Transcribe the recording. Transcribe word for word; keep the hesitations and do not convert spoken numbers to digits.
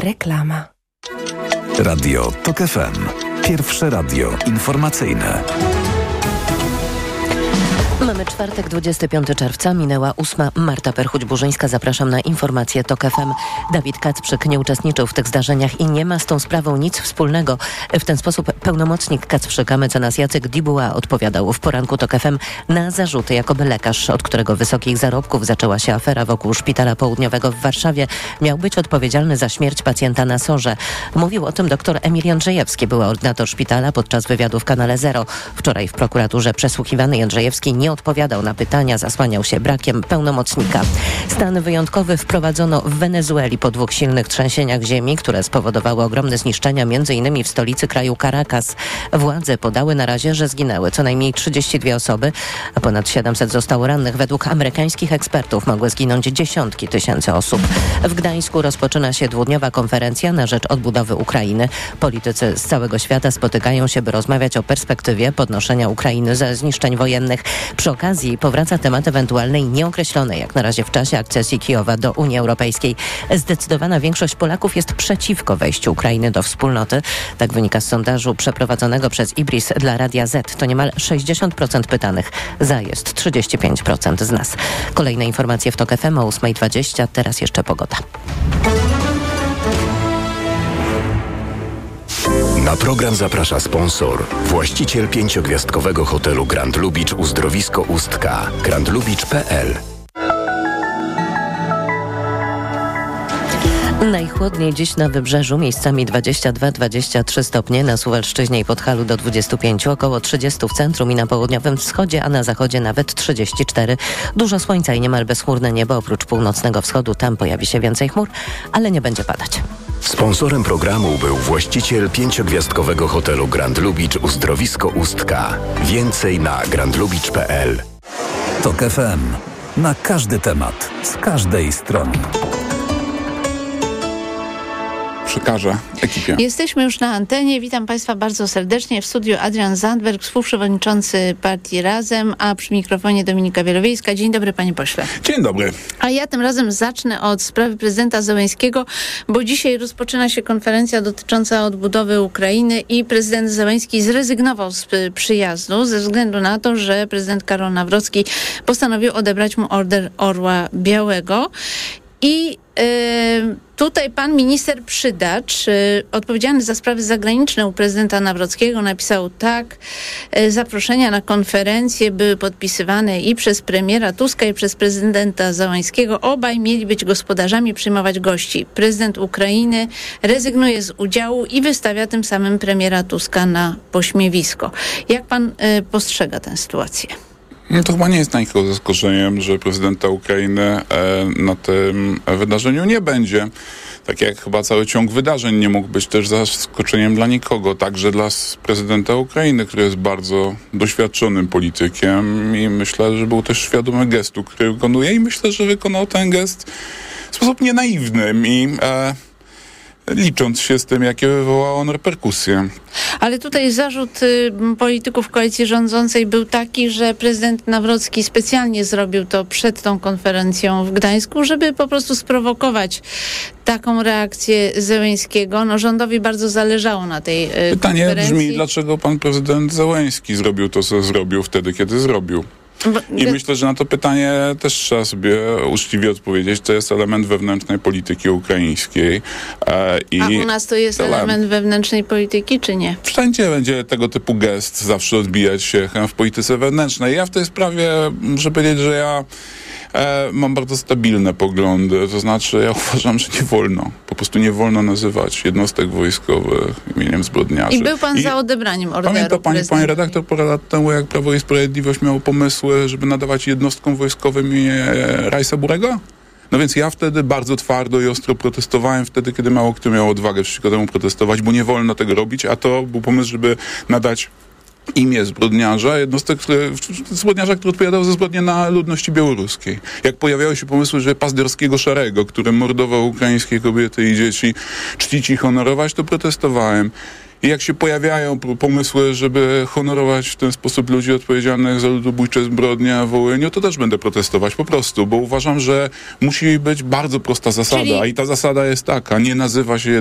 Reklama. Radio TOK F M. Pierwsze radio informacyjne. Mamy czwartek, dwudziestego piątego czerwca, minęła ósma. Marta Perchuć-Burzyńska, zapraszam na informacje TOK F M. Dawid Kacprzyk nie uczestniczył w tych zdarzeniach i nie ma z tą sprawą nic wspólnego. W ten sposób pełnomocnik Kacprzyka, mecenas Jacek Dibuła, odpowiadał w poranku TOK F M na zarzuty, jakoby lekarz, od którego wysokich zarobków zaczęła się afera wokół Szpitala Południowego w Warszawie, miał być odpowiedzialny za śmierć pacjenta na sorze. Mówił o tym dr Emil Jędrzejewski, były ordynator szpitala, podczas wywiadu w Kanale Zero. Wczoraj w prokuraturze przesłuchiwany Jędrzejewski nie odpowiadał na pytania, zasłaniał się brakiem pełnomocnika. Stan wyjątkowy wprowadzono w Wenezueli po dwóch silnych trzęsieniach ziemi, które spowodowały ogromne zniszczenia, między innymi w stolicy kraju Caracas. Władze podały na razie, że zginęły co najmniej trzydzieści dwie osoby, a ponad siedemset zostało rannych. Według amerykańskich ekspertów mogły zginąć dziesiątki tysięcy osób. W Gdańsku rozpoczyna się dwudniowa konferencja na rzecz odbudowy Ukrainy. Politycy z całego świata spotykają się, by rozmawiać o perspektywie podnoszenia Ukrainy ze zniszczeń wojennych. Przy okazji powraca temat ewentualnej nieokreślonej jak na razie w czasie akcesji Kijowa do Unii Europejskiej. Zdecydowana większość Polaków jest przeciwko wejściu Ukrainy do wspólnoty. Tak wynika z sondażu przeprowadzonego przez Ibris dla Radia Z. To niemal sześćdziesiąt procent pytanych. Za jest trzydzieści pięć procent z nas. Kolejne informacje w TOK F M o ósma dwadzieścia. Teraz jeszcze pogoda. Na program zaprasza sponsor, właściciel pięciogwiazdkowego hotelu Grand Lubicz Uzdrowisko Ustka, grand lubicz kropka p l. Najchłodniej dziś na wybrzeżu, miejscami dwadzieścia dwa dwadzieścia trzy stopnie, na Suwalszczyźnie i Podhalu do dwudziestu pięciu, około trzydziestu w centrum i na południowym wschodzie, a na zachodzie nawet trzydzieści cztery. Dużo słońca i niemal bezchmurne niebo, oprócz północnego wschodu, tam pojawi się więcej chmur, ale nie będzie padać. Sponsorem programu był właściciel pięciogwiazdkowego hotelu Grand Lubicz Uzdrowisko Ustka. Więcej na grand lubicz kropka p l. TOK F M. Na każdy temat, z każdej strony. Przekażę ekipie. Jesteśmy już na antenie. Witam Państwa bardzo serdecznie. W studiu Adrian Zandberg, współprzewodniczący partii Razem, a przy mikrofonie Dominika Wielowiejska. Dzień dobry, panie pośle. Dzień dobry. A ja tym razem zacznę od sprawy prezydenta Zełenskiego, bo dzisiaj rozpoczyna się konferencja dotycząca odbudowy Ukrainy i prezydent Zełenski zrezygnował z przyjazdu ze względu na to, że prezydent Karol Nawrocki postanowił odebrać mu Order Orła Białego. I y, tutaj pan minister Przydacz, y, odpowiedzialny za sprawy zagraniczne u prezydenta Nawrockiego, napisał tak: y, zaproszenia na konferencję były podpisywane i przez premiera Tuska, i przez prezydenta Zełenskiego. Obaj mieli być gospodarzami, przyjmować gości. Prezydent Ukrainy rezygnuje z udziału i wystawia tym samym premiera Tuska na pośmiewisko. Jak pan y, postrzega tę sytuację? No to chyba nie jest największym zaskoczeniem, że prezydenta Ukrainy e, na tym wydarzeniu nie będzie. Tak jak chyba cały ciąg wydarzeń nie mógł być też zaskoczeniem dla nikogo, także dla prezydenta Ukrainy, który jest bardzo doświadczonym politykiem i myślę, że był też świadomy gestu, który wykonuje, i myślę, że wykonał ten gest w sposób nienaiwny i e, licząc się z tym, jakie wywołał on reperkusje. Ale tutaj zarzut y, polityków koalicji rządzącej był taki, że prezydent Nawrocki specjalnie zrobił to przed tą konferencją w Gdańsku, żeby po prostu sprowokować taką reakcję Zełenskiego. No, rządowi bardzo zależało na tej y, Pytanie konferencji. brzmi, dlaczego pan prezydent Zełenski zrobił to, co zrobił wtedy, kiedy zrobił. Bo, I wy... myślę, że na to pytanie też trzeba sobie uczciwie odpowiedzieć. To jest element wewnętrznej polityki ukraińskiej. E, i A u nas to jest element... element wewnętrznej polityki, czy nie? Wszędzie będzie tego typu gest zawsze odbijać się echem w polityce wewnętrznej. Ja w tej sprawie muszę powiedzieć, że ja e, mam bardzo stabilne poglądy. To znaczy, ja uważam, że nie wolno. Po prostu nie wolno nazywać jednostek wojskowych imieniem zbrodniarzy. I był pan I za odebraniem orderu. Pamięta pani, pani redaktor, parę lat temu, jak Prawo i Sprawiedliwość miało pomysły, żeby nadawać jednostkom wojskowym imię Rajsa Burego? No więc ja wtedy bardzo twardo i ostro protestowałem, wtedy, kiedy mało kto miał odwagę przeciwko temu protestować, bo nie wolno tego robić, a to był pomysł, żeby nadać imię zbrodniarza, jednostek, które, zbrodniarza, który odpowiadał za zbrodnie na ludności białoruskiej. Jak pojawiały się pomysły, że Pazderskiego Szarego, który mordował ukraińskie kobiety i dzieci, czcić i honorować, to protestowałem. I jak się pojawiają pomysły, żeby honorować w ten sposób ludzi odpowiedzialnych za ludobójcze zbrodnie w Wołyniu, to też będę protestować po prostu, bo uważam, że musi być bardzo prosta zasada. Czyli... I ta zasada jest taka, nie nazywa się